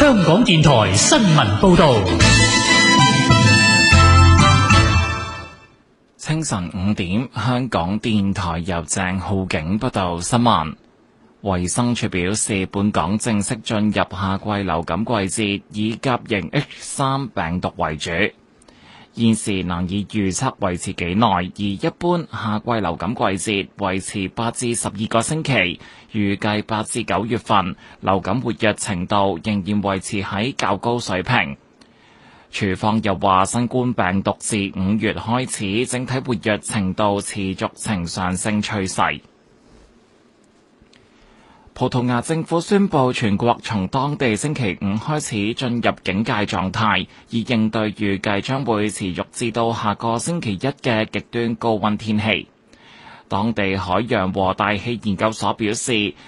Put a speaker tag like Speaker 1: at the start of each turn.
Speaker 1: 香港電台新聞報道。
Speaker 2: 清晨5點，香港電台由鄭浩景報道新聞。衛生署表示，本港正式進入夏季流感季節，以甲型 H3 病毒為主。現時難以預測維持幾耐，而一般夏季流感季節維持8至12個星期，預計8至9月份流感活躍程度仍然維持喺較高水平。署方又話，新冠病毒自5月開始，整體活躍程度持續呈上升趨勢。葡萄牙政府宣布，全國從當地星期5開始進入警戒狀態，以應對預計將會持續至到下個星期一嘅極端高溫天氣。當地海洋和大氣研究所表示，